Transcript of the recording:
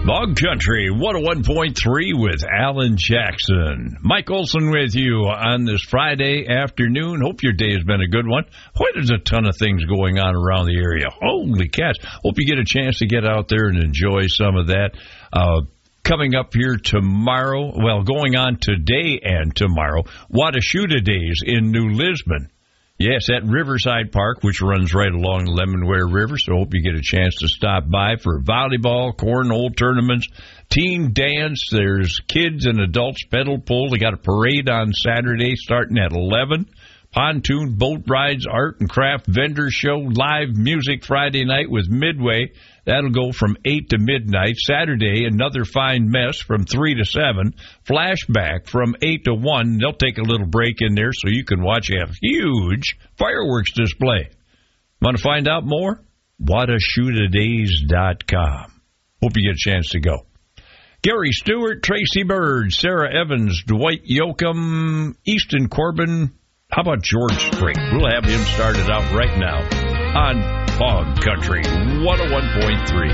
Bog Country 101.3 with Alan Jackson. Mike Olson with you on this Friday afternoon. Hope your day has been a good one. Boy, there's a ton of things going on around the area. Holy cats. Hope you get a chance to get out there and enjoy some of that. Coming up here tomorrow, well, going on today and tomorrow, Washouta Days in New Lisbon. Yes, at Riverside Park, which runs right along the Lemonware River, so I hope you get a chance to stop by for volleyball, cornhole tournaments, team dance. There's kids and adults pedal pull. They got a parade on Saturday starting at 11. Pontoon boat rides, art and craft vendor show, live music Friday night with Midway. That'll go from 8 to midnight. Saturday, another fine mess from 3 to 7. Flashback from 8 to 1. They'll take a little break in there so you can watch a huge fireworks display. Want to find out more? WashoutaDays.com. Hope you get a chance to go. Gary Stewart, Tracy Bird, Sarah Evans, Dwight Yoakam, Easton Corbin. How about George Strait? We'll have him started out right now on Bog Country 101.3.